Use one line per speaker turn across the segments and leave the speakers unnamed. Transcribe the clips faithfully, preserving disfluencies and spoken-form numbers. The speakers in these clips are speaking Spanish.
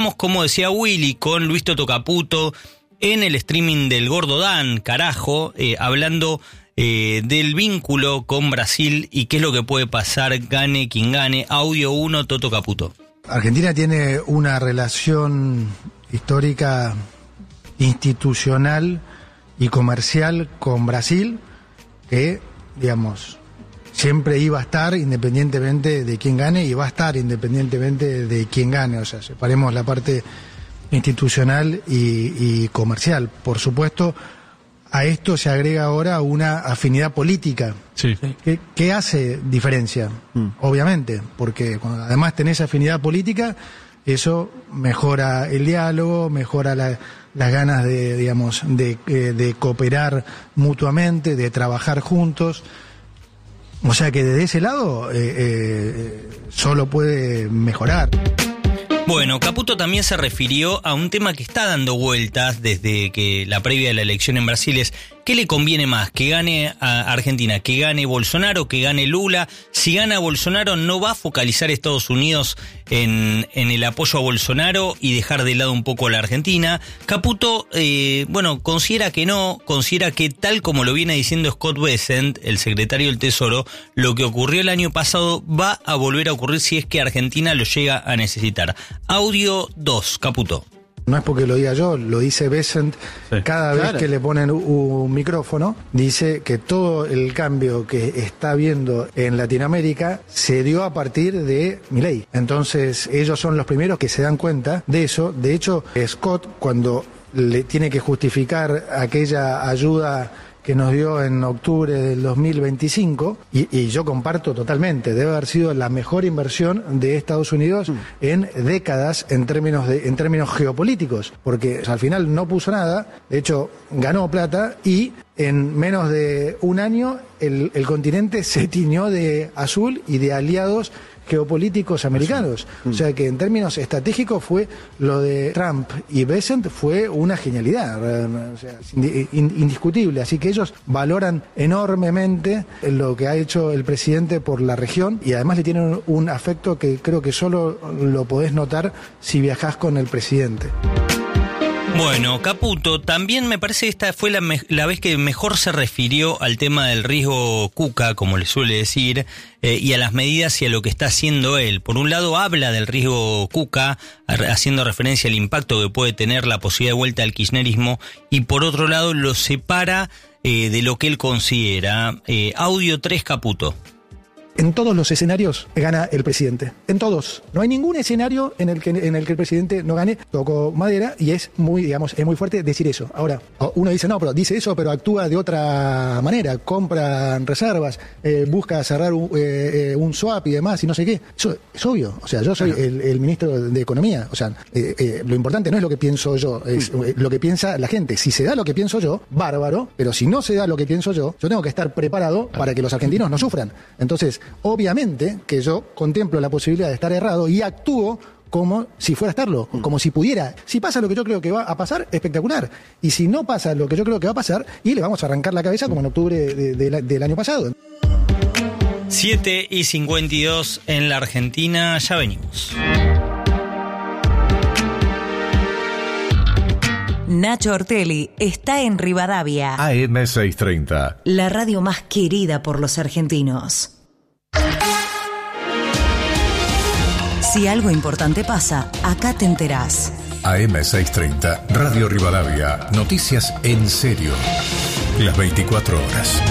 Como decía Willy, con Luis Toto Caputo en el streaming del Gordo Dan, carajo, eh, hablando eh, del vínculo con Brasil y qué es lo que puede pasar, gane quien gane. Audio uno, Toto Caputo.
Argentina tiene una relación histórica, institucional y comercial con Brasil que, digamos, siempre iba a estar independientemente de quién gane y va a estar independientemente de quién gane. O sea, separemos la parte institucional y, y comercial. Por supuesto, a esto se agrega ahora una afinidad política.
Sí.
¿Qué, qué hace diferencia? Mm. Obviamente, porque cuando además tenés afinidad política, eso mejora el diálogo, mejora la, las ganas de, digamos, de, de cooperar mutuamente, de trabajar juntos. O sea que desde ese lado eh, eh, solo puede mejorar.
Bueno, Caputo también se refirió a un tema que está dando vueltas desde que la previa de la elección en Brasil es ¿qué le conviene más? ¿Que gane a Argentina? ¿Que gane Bolsonaro? ¿Que gane Lula? Si gana Bolsonaro, ¿no va a focalizar Estados Unidos en, en el apoyo a Bolsonaro y dejar de lado un poco a la Argentina? Caputo, eh, bueno, considera que no, considera que tal como lo viene diciendo Scott Bessent, el secretario del Tesoro, lo que ocurrió el año pasado va a volver a ocurrir si es que Argentina lo llega a necesitar. Audio dos, Caputo.
No es porque lo diga yo, lo dice Bessent. Sí. Cada claro. vez que le ponen un micrófono, dice que todo el cambio que está viendo en Latinoamérica se dio a partir de Milei. Entonces, ellos son los primeros que se dan cuenta de eso. De hecho, Scott, cuando le tiene que justificar aquella ayuda que nos dio en octubre del dos mil veinticinco, y, y yo comparto totalmente, debe haber sido la mejor inversión de Estados Unidos mm. en décadas en términos de, en términos geopolíticos, porque o sea, al final no puso nada, de hecho ganó plata y en menos de un año el, el continente se tiñó de azul y de aliados geopolíticos americanos. Sí. O sea que en términos estratégicos fue lo de Trump y Bessent fue una genialidad, o sea, indiscutible. Así que ellos valoran enormemente lo que ha hecho el presidente por la región y además le tienen un afecto que creo que solo lo podés notar si viajás con el presidente.
Bueno, Caputo, también me parece que esta fue la, me- la vez que mejor se refirió al tema del riesgo Cuca, como le suele decir, eh, y a las medidas y a lo que está haciendo él. Por un lado habla del riesgo Cuca, haciendo referencia al impacto que puede tener la posibilidad de vuelta al kirchnerismo, y por otro lado lo separa eh, de lo que él considera. Eh, audio tres, Caputo.
En todos los escenarios gana el presidente. En todos. No hay ningún escenario en el que en el que el presidente no gane. Toco madera y es muy, digamos, es muy fuerte decir eso. Ahora, uno dice, no, pero dice eso, pero actúa de otra manera. Compra reservas, eh, busca cerrar un, eh, un swap y demás y no sé qué. Eso es obvio. O sea, yo soy el, el ministro de Economía. O sea, eh, eh, lo importante no es lo que pienso yo, es eh, lo que piensa la gente. Si se da lo que pienso yo, bárbaro. Pero si no se da lo que pienso yo, yo tengo que estar preparado para que los argentinos no sufran. Entonces, obviamente que yo contemplo la posibilidad de estar errado y actúo como si fuera a estarlo, como si pudiera. Si pasa lo que yo creo que va a pasar, espectacular. Y si no pasa lo que yo creo que va a pasar, y le vamos a arrancar la cabeza como en octubre de, de, de, del año pasado.
siete y cincuenta y dos en la Argentina, ya venimos.
Nacho Ortelli está en Rivadavia.
A M seiscientos treinta.
La radio más querida por los argentinos. Si algo importante pasa, acá te enterás.
A M seiscientos treinta, Radio Rivadavia. Noticias en serio. Las veinticuatro horas.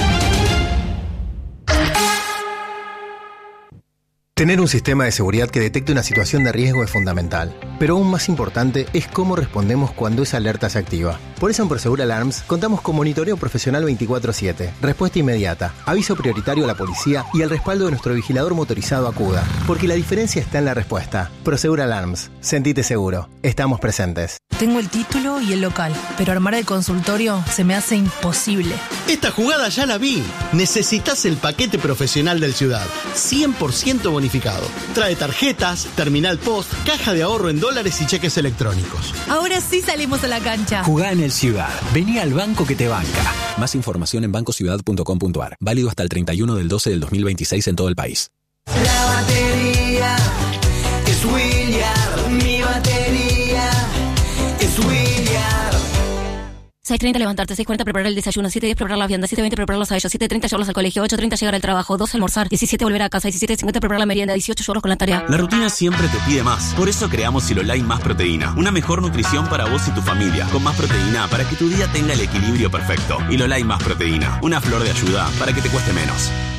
Tener un sistema de seguridad que detecte una situación de riesgo es fundamental, pero aún más importante es cómo respondemos cuando esa alerta se activa. Por eso en Prosegur Alarms contamos con monitoreo profesional veinticuatro siete, respuesta inmediata, aviso prioritario a la policía y el respaldo de nuestro vigilador motorizado Acuda, porque la diferencia está en la respuesta. Prosegur Alarms, sentite seguro, estamos presentes.
Tengo el título y el local, pero armar el consultorio se me hace imposible.
Esta jugada ya la vi. Necesitas el paquete profesional del Ciudad, cien por ciento bonificado. Trae tarjetas, terminal post, caja de ahorro en dólares y cheques electrónicos.
Ahora sí salimos a la cancha.
Jugá en el Ciudad. Vení al banco que te banca. Más información en banco ciudad punto com punto a r. Válido hasta el treinta y uno del doce del dos mil veintiséis en todo el país.
La batería es William, mi batería.
seis treinta levantarte, seis cuarenta preparar el desayuno, siete diez preparar las viandas, siete veinte prepararlos a ellos, siete treinta llevarlos al colegio, ocho treinta llegar al trabajo, doce almorzar, diecisiete volver a casa, diecisiete cincuenta preparar la merienda, dieciocho llevarlos con la tarea.
La rutina siempre te pide más. Por eso creamos Silolai Más Proteína. Una mejor nutrición para vos y tu familia. Con más proteína para que tu día tenga el equilibrio perfecto. Hilolai Más Proteína. Una flor de ayuda para que te cueste menos.